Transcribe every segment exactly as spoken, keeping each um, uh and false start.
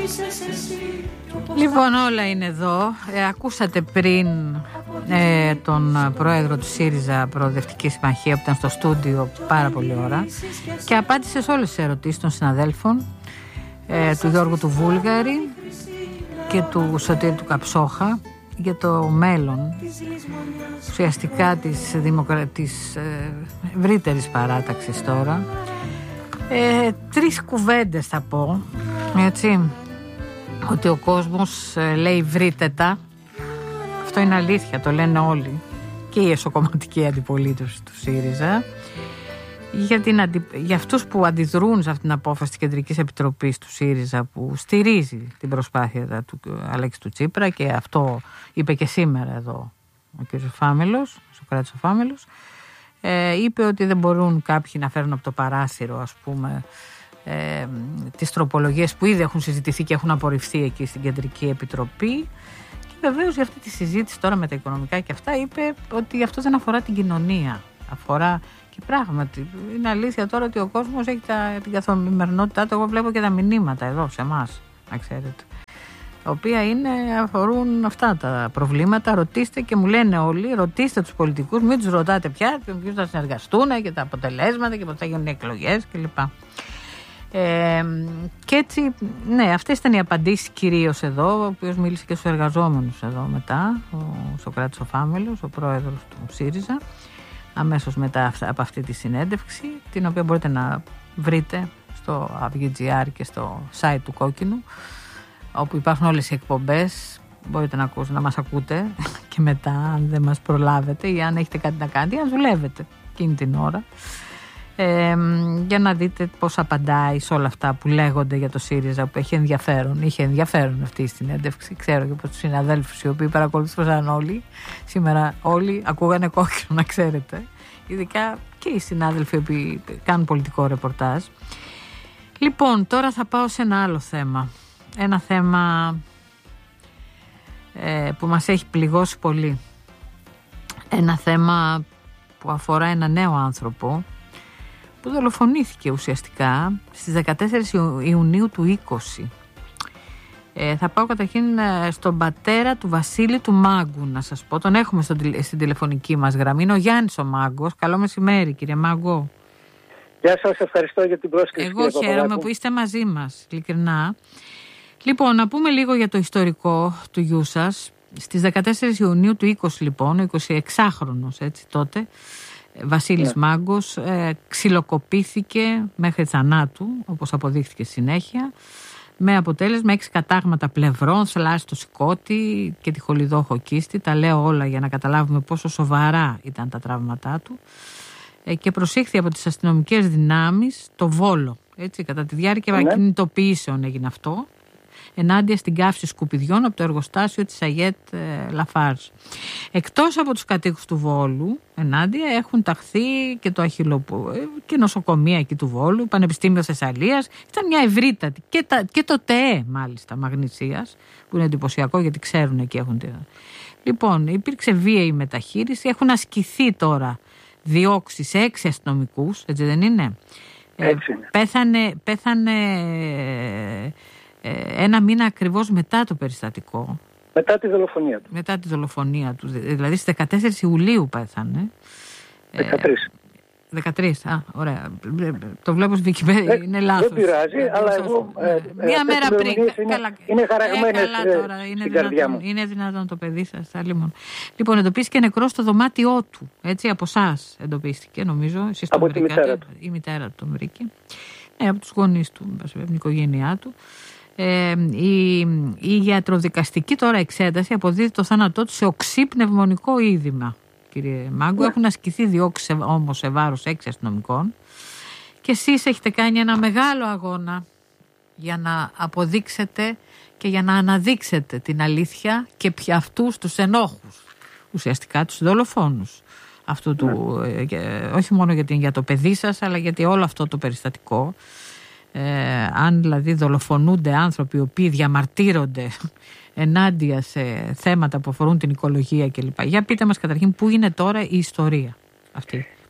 Λοιπόν, όλα είναι εδώ. Ε, ακούσατε πριν ε, τον πρόεδρο του ΣΥΡΙΖΑ Προοδευτική Συμμαχία που ήταν στο στούντιο πάρα πολλή ώρα και απάντησε σε όλες τις ερωτήσεις των συναδέλφων ε, του Γιώργου του Βούλγαρη και του Σωτήρη του Καψόχα για το μέλλον ουσιαστικά της, δημοκρα... της ε, ευρύτερης παράταξης τώρα. Ε, τρεις κουβέντες θα πω, έτσι, ότι ο κόσμος ε, λέει βρήτετα. Αυτό είναι αλήθεια, το λένε όλοι και η εσωκομματική αντιπολίτευση του ΣΥΡΙΖΑ για, την αντι... για αυτούς που αντιδρούν σε αυτήν την απόφαση της Κεντρικής Επιτροπής του ΣΥΡΙΖΑ που στηρίζει την προσπάθεια του Αλέξη του Τσίπρα, και αυτό είπε και σήμερα εδώ ο κ. Φάμελος, ο Σωκράτης ο Φάμελος. Ε, είπε ότι δεν μπορούν κάποιοι να φέρουν από το παράθυρο, ας πούμε, ε, τις τροπολογίες που ήδη έχουν συζητηθεί και έχουν απορριφθεί εκεί στην Κεντρική Επιτροπή. Και βεβαίως για αυτή τη συζήτηση τώρα με τα οικονομικά και αυτά είπε ότι αυτό δεν αφορά την κοινωνία, αφορά. Και πράγματι είναι αλήθεια τώρα ότι ο κόσμος έχει τα, την καθημερινότητά του. Εγώ βλέπω και τα μηνύματα εδώ σε εμάς, να ξέρετε, τα οποία είναι, αφορούν αυτά τα προβλήματα. Ρωτήστε, και μου λένε όλοι, ρωτήστε τους πολιτικούς, μην τους ρωτάτε πια ποιους θα συνεργαστούν και τα αποτελέσματα και πώς θα γίνουν οι εκλογές κλπ. Ε, και έτσι, ναι, αυτές ήταν οι απαντήσεις κυρίως εδώ, ο οποίος μίλησε και στους εργαζόμενους εδώ μετά, ο Σωκράτης ο Φάμελος, ο πρόεδρος του ΣΥΡΙΖΑ, αμέσως μετά από αυτή τη συνέντευξη, την οποία μπορείτε να βρείτε στο Αυγή.gr και στο site του Κόκκινου, όπου υπάρχουν όλες οι εκπομπές. Μπορείτε να, ακούσετε, να μας ακούτε και μετά, αν δεν μας προλάβετε ή αν έχετε κάτι να κάνετε ή αν δουλεύετε εκείνη την ώρα, ε, για να δείτε πώς απαντάει σε όλα αυτά που λέγονται για το ΣΥΡΙΖΑ, που έχει ενδιαφέρον. Είχε ενδιαφέρον αυτή η συνέντευξη. Ξέρω και από τους συναδέλφους οι οποίοι παρακολουθούσαν όλοι σήμερα, όλοι ακούγανε Κόκκινο, να ξέρετε, ειδικά και οι συνάδελφοι που κάνουν πολιτικό ρεπορτάζ. Λοιπόν, τώρα θα πάω σε ένα άλλο θέμα. Ένα θέμα ε, που μας έχει πληγώσει πολύ. Ένα θέμα που αφορά ένα νέο άνθρωπο που δολοφονήθηκε ουσιαστικά στις δεκατέσσερις Ιουνίου του είκοσι. Ε, θα πάω καταρχήν στον πατέρα του Βασίλη του Μάγκου, να σας πω. Τον έχουμε στο, στην τηλεφωνική μας γραμμή. Είναι ο Γιάννης ο Μάγκος. Καλό μεσημέρι, κύριε Μάγκο. Γεια σας, ευχαριστώ για την πρόσκληση. Εγώ χαίρομαι που είστε μαζί μας, ειλικρινά. Λοιπόν, να πούμε λίγο για το ιστορικό του γιού σας. Στις δεκατέσσερις Ιουνίου του είκοσι, λοιπόν, ο εικοσιεξάχρονος έτσι τότε, Βασίλης ναι. Μάγκος, ε, ξυλοκοπήθηκε μέχρι θανάτου, όπως αποδείχθηκε συνέχεια, με αποτέλεσμα έξι κατάγματα πλευρών, θλάση στο σηκώτη και τη χολιδόχο κίστη. Τα λέω όλα για να καταλάβουμε πόσο σοβαρά ήταν τα τραύματά του. Ε, και προσήχθη από τις αστυνομικές δυνάμεις το Βόλο. Έτσι, κατά τη διάρκεια ναι. κινητοποιήσεων έγινε αυτό, ενάντια στην καύση σκουπιδιών από το εργοστάσιο της Αγιέτ Λαφάρς. Εκτός από τους κατοίκους του Βόλου, ενάντια έχουν ταχθεί και το Αχιλλοπού και νοσοκομεία εκεί του Βόλου, Πανεπιστήμιο Θεσσαλίας. Ήταν μια ευρύτατη και, τα, και το ΤΕΕ μάλιστα Μαγνησίας, που είναι εντυπωσιακό γιατί ξέρουν εκεί έχουν. Λοιπόν, υπήρξε βίαιη μεταχείριση, έχουν ασκηθεί τώρα διώξεις σε έξι αστυνομικούς, έτσι δεν είναι? Έτσι. Ε, πέθανε, πέθανε ένα μήνα ακριβώς μετά το περιστατικό. Μετά τη δολοφονία του. Μετά τη δολοφονία του. Δηλαδή στις δεκατέσσερις Ιουλίου πέθανε. δεκατρείς. δεκατρείς, α, ωραία. Το βλέπω στη Wikipedia, είναι λάθος. Δεν πειράζει, ε, αλλά εγώ... Ε, μία μέρα πριν. Είναι, καλά, είναι χαραγμένες ε, τώρα, είναι στην καρδιά μου. Είναι δυνατόν το παιδί σας. Λοιπόν, λοιπόν εντοπίστηκε νεκρός στο δωμάτιό του. Έτσι, από εσάς εντοπίστηκε, νομίζω. Εσείς από το τη μητέρα του. Η μητέρα του τον βρήκε. Ναι, από τους γονείς του, από την οικογένειά του. Ε, η, η ιατροδικαστική τώρα εξέταση αποδίδει το θάνατό του σε οξύ πνευμονικό είδημα, κύριε Μάγκο. Yeah. Έχουν ασκηθεί διώξεις όμως σε βάρος έξι αστυνομικών και εσείς έχετε κάνει ένα μεγάλο αγώνα για να αποδείξετε και για να αναδείξετε την αλήθεια και πια αυτούς τους ενόχους, ουσιαστικά τους δολοφόνους αυτού yeah. του, ε, όχι μόνο για, την, για το παιδί σας, αλλά γιατί όλο αυτό το περιστατικό. Ε, αν δηλαδή δολοφονούνται άνθρωποι οι οποίοι διαμαρτύρονται ενάντια σε θέματα που αφορούν την οικολογία κλπ. Για πείτε μας καταρχήν πού είναι τώρα η ιστορία αυτή.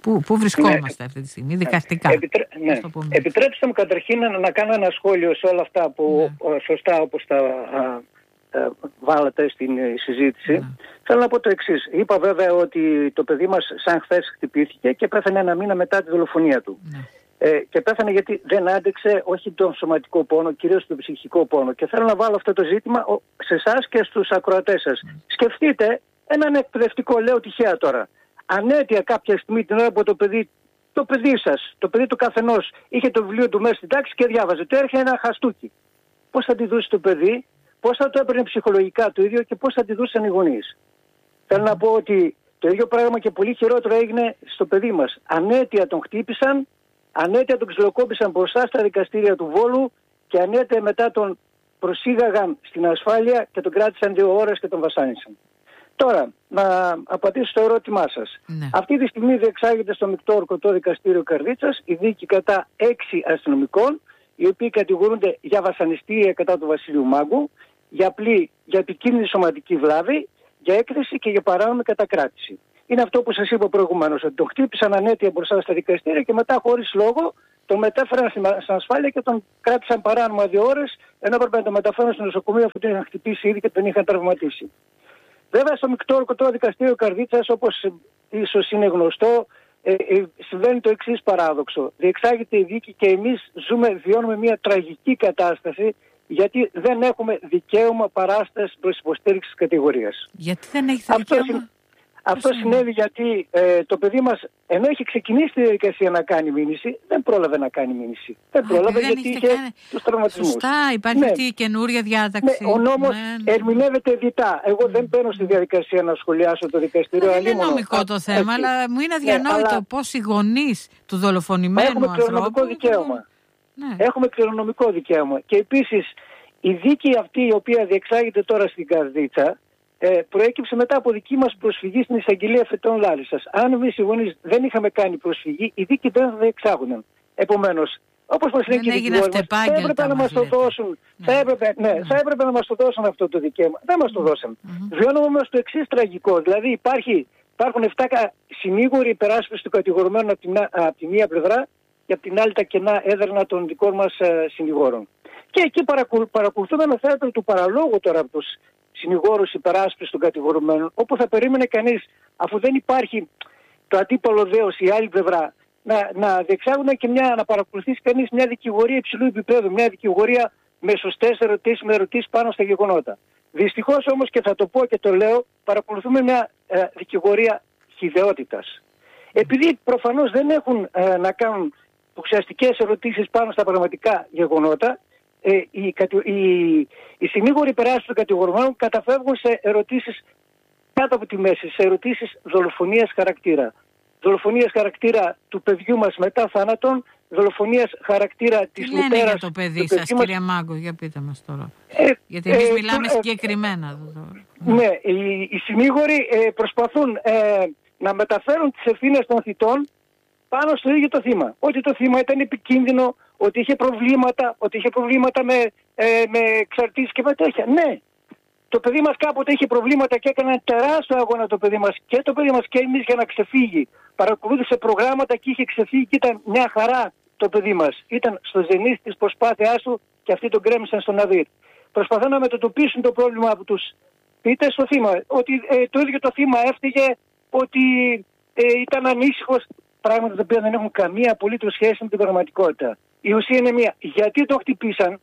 Πού, πού βρισκόμαστε ναι. αυτή τη στιγμή, δικαστικά. Επιτρέ... Ναι. Επιτρέψτε μου καταρχήν να, να κάνω ένα σχόλιο σε όλα αυτά που ναι. σωστά όπως τα α, α, βάλατε στην συζήτηση. Ναι. Θέλω να πω το εξής. Είπα βέβαια ότι το παιδί μας σαν χθες χτυπήθηκε και πέθανε ένα μήνα μετά τη δολοφονία του. Ναι. Ε, και πέθανε γιατί δεν άντεξε όχι τον σωματικό πόνο, κυρίως τον ψυχικό πόνο. Και θέλω να βάλω αυτό το ζήτημα σε εσάς και στους ακροατές σας. Ναι. Σκεφτείτε έναν εκπαιδευτικό, λέω τυχαία τώρα. Ανέτεια κάποια στιγμή την ώρα που το παιδί, το παιδί σας, το παιδί του καθενός είχε το βιβλίο του μέσα στην τάξη και διάβαζε. Του έρχεται ένα χαστούκι. Πώς θα τη δώσει το παιδί, πώς θα το έπαιρνε ψυχολογικά το ίδιο και πώς θα τη δώσαν οι γονείς. Θέλω να πω ότι το ίδιο πράγμα και πολύ χειρότερο έγινε στο παιδί μας. Ανέτεια τον χτύπησαν, ανέτεια τον ξυλοκόπησαν μπροστά στα δικαστήρια του Βόλου και ανέτεια μετά τον προσήγαγαν στην ασφάλεια και τον κράτησαν δύο ώρες και τον βασάνισαν. Τώρα, να απαντήσω στο ερώτημά σας. Ναι. Αυτή τη στιγμή διεξάγεται στο Μεικτό Ορκωτό Δικαστήριο Καρδίτσας η δίκη κατά έξι αστυνομικών, οι οποίοι κατηγορούνται για βασανιστήρια κατά του Βασιλείου Μάγκου, για απλή, για επικίνδυνη σωματική βλάβη, για έκθεση και για παράνομη κατακράτηση. Είναι αυτό που σας είπα προηγουμένως, ότι τον χτύπησαν ανέτεια μπροστά στα δικαστήρια και μετά χωρίς λόγο τον μετέφεραν στην ασφάλεια και τον κράτησαν παράνομα δύο ώρες, ενώ έπρεπε να τον μεταφέρουν στο νοσοκομείο αφού τον είχαν χτυπήσει ήδη και τον είχαν τραυματίσει. Βέβαια στο Μεικτό Ορκωτό Δικαστήριο Καρδίτσας, όπως ίσως είναι γνωστό, ε, ε, συμβαίνει το εξής παράδοξο. Διεξάγεται η δίκη και εμείς ζούμε, βιώνουμε μια τραγική κατάσταση, γιατί δεν έχουμε δικαίωμα παράστασης προς υποστήριξη της κατηγορίας. Γιατί δεν έχετε δικαίωμα? Αυτό συνέβη γιατί ε, το παιδί μας, ενώ είχε ξεκινήσει τη διαδικασία να κάνει μήνυση, δεν πρόλαβε να κάνει μήνυση. Δεν Α, πρόλαβε δεν γιατί είχε κάνει... τους τραυματισμούς. Σωστά, υπάρχει ναι. αυτή η καινούρια διάταξη. Ναι, ο νόμος ναι. ερμηνεύεται διτά. Εγώ mm. δεν μπαίνω στη διαδικασία να σχολιάσω το δικαστήριο. Δεν είναι νομικό Α, το θέμα, έτσι. αλλά μου είναι αδιανόητο ναι, αλλά... πώς οι γονείς του δολοφονημένου Έχουμε κληρονομικό δικαίωμα. Ναι. Έχουμε κληρονομικό δικαίωμα. Και επίσης η δίκη αυτή η οποία διεξάγεται τώρα στην Καρδίτσα, Ε, προέκυψε μετά από δική μας προσφυγή στην εισαγγελία Φετών Λάρισσας. Αν εμείς οι γονείς δεν είχαμε κάνει προσφυγή, οι δίκοι δεν θα διεξάγονταν. Επομένως, όπως μας λένε και οι δικηγόροι μας, θα έπρεπε να μας το δώσουν. Ναι. Θα, έπρεπε, ναι, ναι. θα έπρεπε να μας το δώσουν αυτό το δικαίωμα. Δεν μας το δώσαν. Mm-hmm. Βιώνουμε όμως το εξής τραγικό. Δηλαδή υπάρχει, υπάρχουν εφτά συνήγοροι υπεράσπιση του κατηγορουμένου από την, από τη μία πλευρά και από την άλλη τα κενά έδερνα των δικών μας uh, συνηγόρων. Και εκεί παρακολου, παρακολουθούμε ένα θέατρο του παραλόγου τώρα από τους συνηγόρους υπεράσπισης των κατηγορουμένων, όπου θα περίμενε κανείς, αφού δεν υπάρχει το αντίπαλο δέος η άλλη πλευρά, να, να διεξάγουν και μια, να παρακολουθήσει κανείς μια δικηγορία υψηλού επίπεδου, μια δικηγορία με σωστές ερωτήσεις, με ερωτήσεις πάνω στα γεγονότα. Δυστυχώς όμως, και θα το πω και το λέω, παρακολουθούμε μια ε, δικηγορία χυδαιότητας. Επειδή προφανώς δεν έχουν ε, να κάνουν ουσιαστικές ερωτήσεις πάνω στα πραγματικά γεγονότα, Ε, οι, οι, οι συνήγοροι υπεράσπισης των κατηγορουμένων καταφεύγουν σε ερωτήσεις κάτω από τη μέση, σε ερωτήσεις δολοφονίας χαρακτήρα. Δολοφονίας χαρακτήρα του παιδιού μας μετά θάνατον, δολοφονίας χαρακτήρα Τι της λένε μητέρας. Για το παιδί σας, μας... κυρία Μάγκο, για πείτε μας τώρα. Ε, Γιατί εμείς ε, μιλάμε ε, συγκεκριμένα. Ε, ναι, οι, οι συνήγοροι ε, προσπαθούν ε, να μεταφέρουν τις ευθύνες των θητών πάνω στο ίδιο το θύμα. Ότι το θύμα ήταν επικίνδυνο, ότι είχε προβλήματα, ότι είχε προβλήματα με, ε, με εξαρτήσεις και με τέτοια. Ναι, το παιδί μας κάποτε είχε προβλήματα και έκανε ένα τεράστιο αγώνα το παιδί μας και το παιδί μας και εμείς για να ξεφύγει. Παρακολούθησε προγράμματα και είχε ξεφύγει και ήταν μια χαρά το παιδί μας. Ήταν στο ζενήθ της προσπάθειάς του και αυτοί τον κρέμισαν στον Αδύρ. Προσπαθούν να μετατοπίσουν το πρόβλημα από τους πίτες στο θύμα. Ότι ε, το ίδιο το θύμα έφταιγε, ότι ε, ήταν ανήσυχος. Πράγματα τα οποία δεν έχουν καμία απολύτως σχέση με την πραγματικότητα. Η ουσία είναι μία. Γιατί το χτυπήσαν,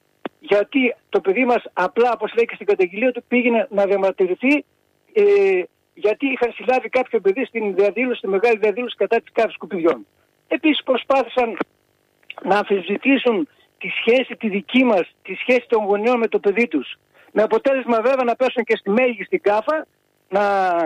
γιατί το παιδί μας απλά, όπως λέει και στην καταγγελία του, πήγαινε να διαμαρτυρηθεί, ε, γιατί είχαν συλλάβει κάποιο παιδί στην διαδήλωση, στη μεγάλη διαδήλωση κατά της καύσης σκουπιδιών. Επίσης προσπάθησαν να αμφισβητήσουν τη σχέση τη δική μας, τη σχέση των γονιών με το παιδί τους. Με αποτέλεσμα βέβαια να πέσουν και στη μέγιστη κάφα, να...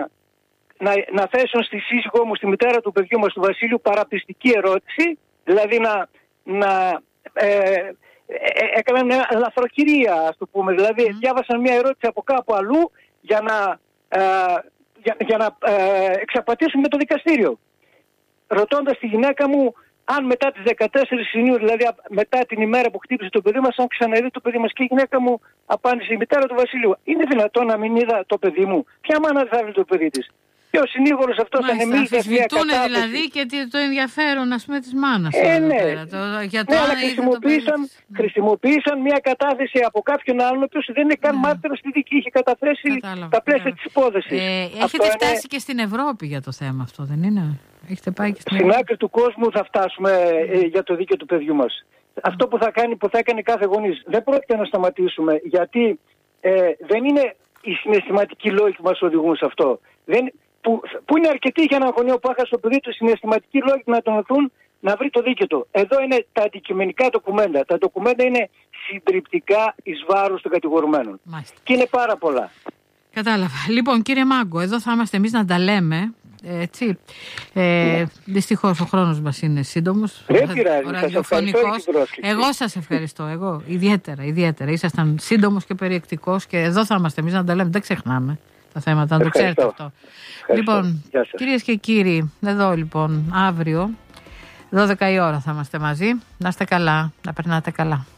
Να, να θέσουν στη σύζυγό μου, στη μητέρα του παιδιού μας, του Βασίλειου, παραπιστική ερώτηση, δηλαδή να, να ε, ε, έκαναν μια λαθροκυρία, ας το πούμε, δηλαδή mm. διάβασαν μια ερώτηση από κάπου αλλού για να, ε, για, για να ε, εξαπατήσουν με το δικαστήριο. Ρωτώντας τη γυναίκα μου αν μετά τις δεκατέσσερις Ιουνίου, δηλαδή μετά την ημέρα που χτύπησε το παιδί μας, αν ξαναδεί το παιδί μας, και η γυναίκα μου απάντησε, η μητέρα του Βασιλείου, είναι δυνατόν να μην είδα το παιδί μου? Ποια μάνα δεν θα βρει το παιδί της? Και ο συνήγορος αυτός ανεμίζει μια κατάθεση. δηλαδή και το ενδιαφέρον, ας πούμε, της μάνας. Ε, ναι. Πέρα, το, για το ναι, αλλά χρησιμοποίησαν, το χρησιμοποίησαν μια κατάθεση από κάποιον άλλον, ο οποίος δεν είναι καν ναι. μάρτυρας στη δίκη, είχε καταθέσει Κατάλαβα. τα πλαίσια ναι. της υπόθεσης. Ε, έχετε φτάσει είναι... και στην Ευρώπη για το θέμα αυτό, δεν είναι? Έχετε πάει και στην, στην άκρη του κόσμου θα φτάσουμε ε, για το δίκαιο του παιδιού μας. Mm. Αυτό που θα κάνει, που θα έκανε κάθε γονής. Δεν πρόκειται να σταματήσουμε, γιατί ε, δεν είναι οι συναισθηματικοί λόγοι που μας οδηγούν σε αυτό. Δεν, που, που είναι αρκετοί για έναν γονιό που έχασε το παιδί του, οι συναισθηματικοί λόγοι να τον οθούν να βρει το δίκαιο του. Εδώ είναι τα αντικειμενικά ντοκουμέντα. Τα ντοκουμέντα είναι συντριπτικά εις βάρος των κατηγορουμένων. Μάλιστα. Και είναι πάρα πολλά. Κατάλαβα. Λοιπόν, κύριε Μάγκο, εδώ θα είμαστε εμείς να τα λέμε. Έτσι. Ε, δυστυχώς ο χρόνος μας είναι σύντομος. Δεν πειράζει. Εγώ σας ευχαριστώ. Εγώ ιδιαίτερα, ιδιαίτερα. Ήσασταν σύντομος και περιεκτικός και εδώ θα είμαστε εμείς να τα λέμε. Δεν ξεχνάμε τα θέματα, να το ξέρετε αυτό. Ευχαριστώ. Λοιπόν, κυρίες και κύριοι, εδώ λοιπόν αύριο δώδεκα η ώρα θα είμαστε μαζί. Να είστε καλά, να περνάτε καλά.